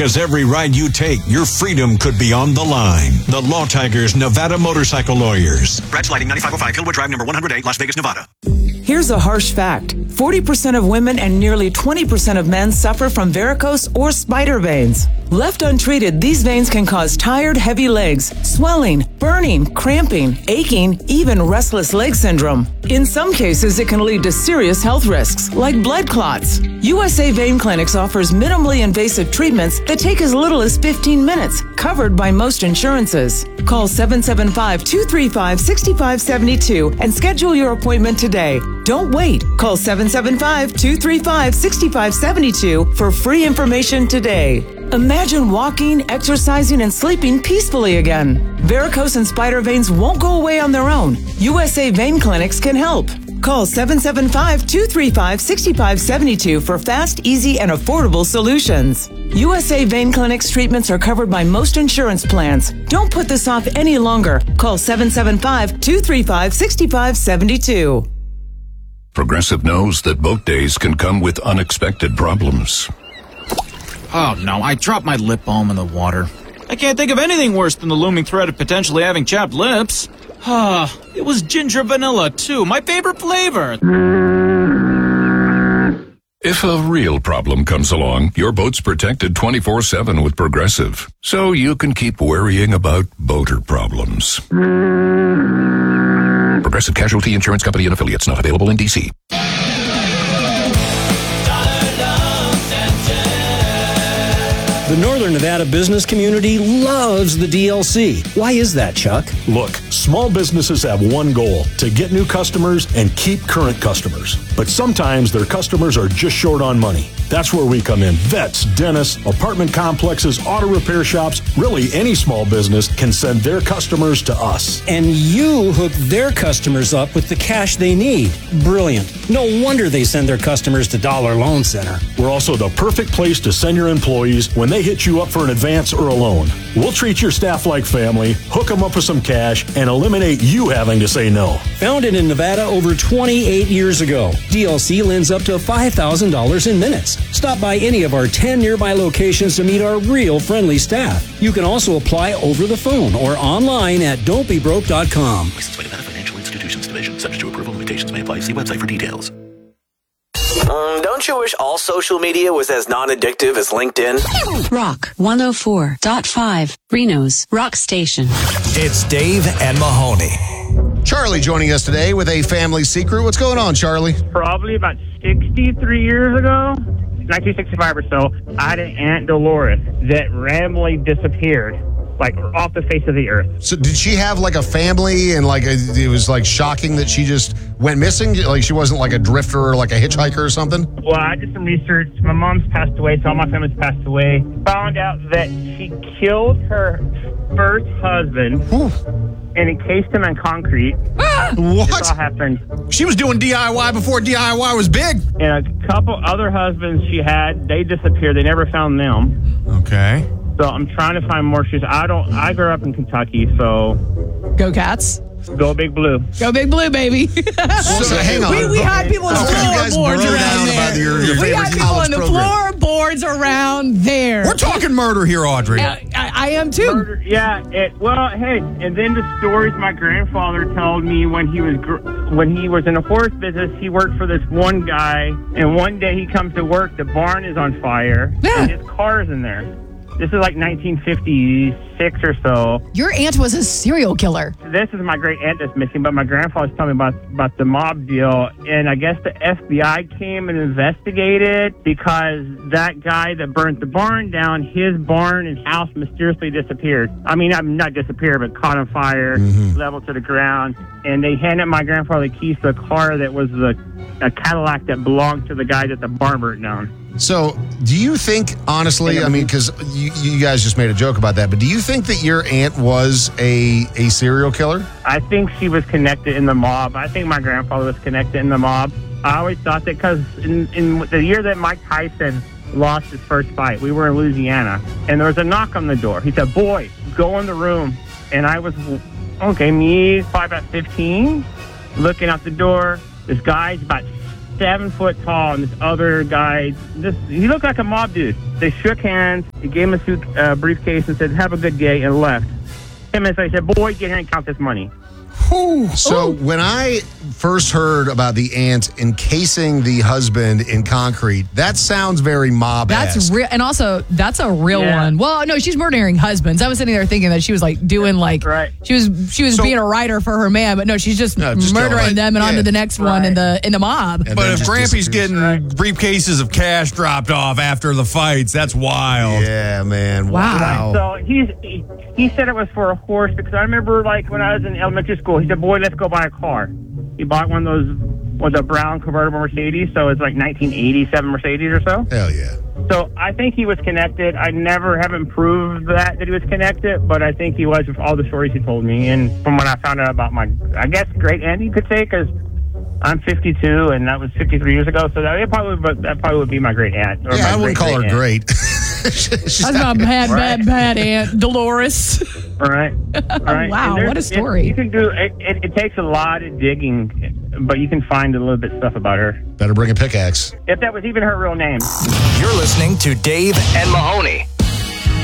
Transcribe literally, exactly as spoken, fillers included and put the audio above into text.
Because every ride you take, your freedom could be on the line. The Law Tigers, Nevada Motorcycle Lawyers. Brad Sliding, ninety-five oh five Hillwood Drive, number one hundred eight, Las Vegas, Nevada. Here's a harsh fact. forty percent of women and nearly twenty percent of men suffer from varicose or spider veins. Left untreated, these veins can cause tired, heavy legs, swelling, burning, cramping, aching, even restless leg syndrome. In some cases, it can lead to serious health risks, like blood clots. U S A Vein Clinics offers minimally invasive treatments that take as little as fifteen minutes, covered by most insurances. Call seven seven five, two three five, six five seven two and schedule your appointment today. Don't wait. Call seven seven five, two three five, six five seven two for free information today. Imagine walking, exercising, and sleeping peacefully again. Varicose and spider veins won't go away on their own. U S A Vein Clinics can help. Call seven seven five, two three five, six five seven two for fast, easy, and affordable solutions. U S A Vein Clinics treatments are covered by most insurance plans. Don't put this off any longer. Call seven seven five, two three five, six five seven two. Progressive knows that boat days can come with unexpected problems. Oh no, I dropped my lip balm in the water. I can't think of anything worse than the looming threat of potentially having chapped lips. Ah, it was ginger vanilla too, my favorite flavor. If a real problem comes along, your boat's protected twenty-four seven with Progressive, so you can keep worrying about boater problems. Progressive Casualty Insurance Company and Affiliates, not available in D C. The Northern Nevada business community loves the D L C. Why is that, Chuck? Look, small businesses have one goal, to get new customers and keep current customers. But sometimes their customers are just short on money. That's where we come in. Vets, dentists, apartment complexes, auto repair shops, really any small business can send their customers to us. And you hook their customers up with the cash they need. Brilliant. No wonder they send their customers to Dollar Loan Center. We're also the perfect place to send your employees when they hit you up for an advance or a loan. We'll treat your staff like family, hook them up with some cash, and eliminate you having to say no. Founded in Nevada over twenty-eight years ago, D L C lends up to five thousand dollars in minutes. Stop by any of our ten nearby locations to meet our real friendly staff. You can also apply over the phone or online at don't be broke dot com. Licensed by Nevada Financial Institutions Division. Subject to approval. Limitations may apply. See website for details. Um, don't you wish all social media was as non-addictive as LinkedIn? Rock one oh four point five, Reno's Rock Station. It's Dave and Mahoney. Charlie joining us today with a family secret. What's going on, Charlie? Probably about sixty-three years ago, nineteen sixty-five or so, I had an Aunt Dolores that randomly disappeared, like off the face of the earth. So did she have like a family and like a, it was like shocking that she just went missing? Like she wasn't like a drifter or like a hitchhiker or something? Well, I did some research. My mom's passed away, so all my family's passed away. Found out that she killed her first husband Ooh. and encased him in concrete. Ah, what? This all happened. She was doing D I Y before D I Y was big. And a couple other husbands she had, they disappeared. They never found them. Okay. So I'm trying to find more shoes. I don't. I grew up in Kentucky, so go Cats. Go Big Blue. Go Big Blue, baby. So hang on. We, we had people on the floorboards around there. Your, your we had people on the program. floorboards around there. We're talking murder here, Audrey. Uh, I, I am too. Murder, yeah. It, well, hey, and then the stories my grandfather told me when he was gr- when he was in the horse business. He worked for this one guy, and one day he comes to work. The barn is on fire, yeah. and his car's in there. This is like nineteen fifty-six or so. Your aunt was a serial killer. This is my great aunt that's missing, but my grandfather's telling me about, about the mob deal. And I guess the F B I came and investigated because that guy that burnt the barn down, his barn and house mysteriously disappeared. I mean, not, not disappeared, but caught on fire, mm-hmm. leveled to the ground. And they handed my grandfather the keys to a car that was the, a Cadillac that belonged to the guy that the barn burnt down. So, do you think, honestly, I mean, because you, you guys just made a joke about that, but do you think that your aunt was a, a serial killer? I think she was connected in the mob. I think my grandfather was connected in the mob. I always thought that because in, in the year that Mike Tyson lost his first fight, we were in Louisiana, and there was a knock on the door. He said, boy, go in the room. And I was, okay, me, probably about fifteen, looking out the door. This guy's about seven foot tall, and this other guy, this he looked like a mob dude. They shook hands. He gave him a suit, uh, briefcase and said, "Have a good day," and left. Ten minutes later, he said, "Boy, get here and count this money." So when I first heard about the aunt encasing the husband in concrete, that sounds very mob-esque. That's real, and also that's a real Yeah. one. Well, no, she's murdering husbands. I was sitting there thinking that she was like doing like Right. she was she was So- being a writer for her man, but no, she's just, No, just murdering killing. them and on Yeah. to the next one in the in the mob. And But then if just Grampy's disappears. getting briefcases of cash dropped off after the fights, that's wild. Yeah, man. Wow. Wow. So he's, he he said it was for a horse because I remember like when I was in elementary school, he said, "Boy, let's go buy a car." He bought one of those was a brown convertible Mercedes, so it's like nineteen eighty-seven Mercedes or so. Hell yeah. So I think he was connected. I never haven't proved that that he was connected, but I think he was with all the stories he told me, and from what I found out about my, I guess great aunt you could say, because I'm fifty-two and that was fifty-three years ago, so that it probably would, that probably would be my great aunt. Or Yeah, my I wouldn't call her great-great great. She's That's not- my bad, Right. bad, bad aunt Dolores. All right. All right. Wow, And there's- what a it- story. you can do it, it. It takes a lot of digging, but you can find a little bit stuff about her. Better bring a pickaxe. If that was even her real name. You're listening to Dave and Mahoney.